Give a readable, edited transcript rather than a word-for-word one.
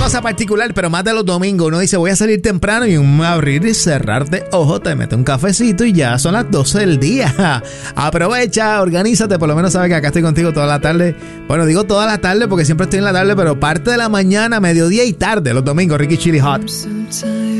cosa particular, pero más de los domingos. Uno dice, voy a salir temprano y un abrir y cerrar de ojo, te mete un cafecito y ya son las 12 del día. Aprovecha, organízate, por lo menos sabes que acá estoy contigo toda la tarde. Bueno, digo toda la tarde porque siempre estoy en la tarde, pero parte de la mañana, mediodía y tarde, los domingos, Ricky Chili Hot.